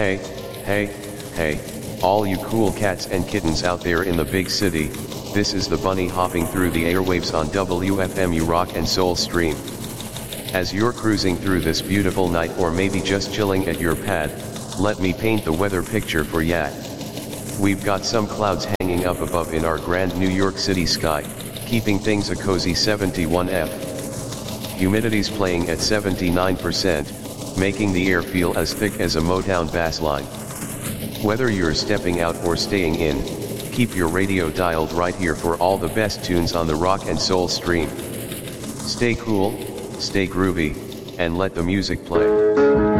Hey, hey, hey, all you cool cats and kittens out there in the big city, this is the bunny hopping through the airwaves on WFMU Rock and Soul Stream. As you're cruising through this beautiful night or maybe just chilling at your pad, let me paint the weather picture for ya. We've got some clouds hanging up above in our grand New York City sky, keeping things a cozy 71°F. Humidity's playing at 79%, making the air feel as thick as a Motown bass line. Whether you're stepping out or staying in, keep your radio dialed right here for all the best tunes on the Rock and Soul Stream. Stay cool, stay groovy, and let the music play.